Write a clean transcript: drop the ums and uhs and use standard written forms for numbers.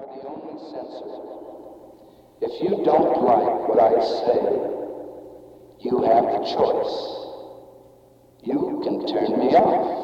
the only censor. If you don't like what I say, you have the choice. You can turn me off.